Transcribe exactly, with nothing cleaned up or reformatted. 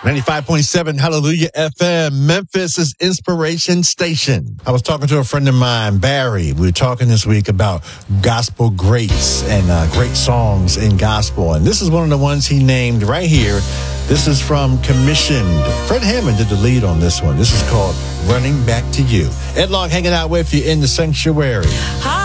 ninety-five point seven Hallelujah F M, Memphis' inspiration station. I was talking to a friend of mine, Barry. We were talking this week about gospel greats and uh, great songs in gospel. And this is one of the ones he named right here. This is from Commissioned. Fred Hammond did the lead on this one. This is called Running Back to You. Ed Long hanging out with you in the sanctuary. Hi.